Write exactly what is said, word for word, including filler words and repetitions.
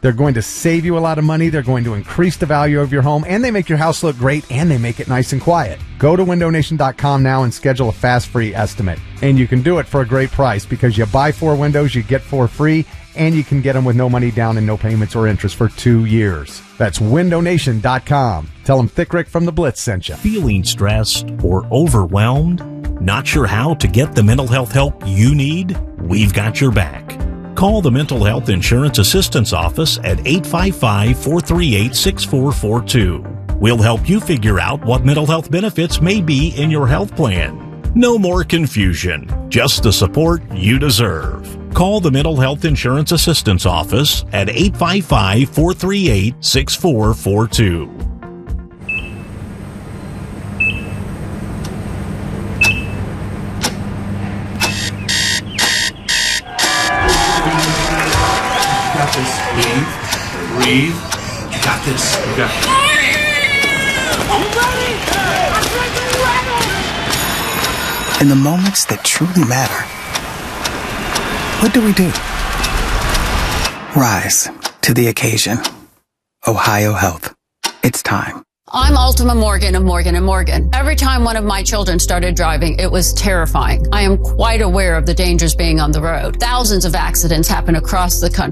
They're going to save you a lot of money. They're going to increase the value of your home, and they make your house look great, and they make it nice and quiet. Go to window nation dot com now and schedule a fast free estimate. And you can do it for a great price because you buy four windows, you get four free, and you can get them with no money down and no payments or interest for two years. That's window nation dot com. Tell them Thick Rick from the Blitz sent you. Feeling stressed or overwhelmed? Not sure how to get the mental health help you need? We've got your back. Call the Mental Health Insurance Assistance Office at eight five five, four three eight, six four four two. We'll help you figure out what mental health benefits may be in your health plan. No more confusion, just the support you deserve. Call the Mental Health Insurance Assistance Office at eight five five, four three eight, six four four two. Breathe. Breathe. You got this. You got it. I'm ready. I'm ready. In the moments that truly matter, what do we do? Rise to the occasion. Ohio Health. It's time. I'm Ultima Morgan of Morgan and Morgan. Every time one of my children started driving, it was terrifying. I am quite aware of the dangers being on the road. Thousands of accidents happen across the country.